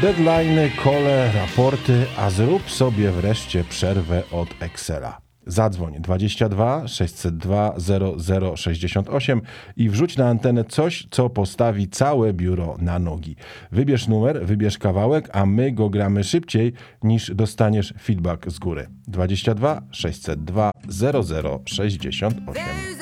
Deadline, kole, raporty, a zrób sobie wreszcie przerwę od Excela. Zadzwoń 22 602 0068 i wrzuć na antenę coś, co postawi całe biuro na nogi. Wybierz numer, wybierz kawałek, a my go gramy szybciej, niż dostaniesz feedback z góry. 22 602 0068.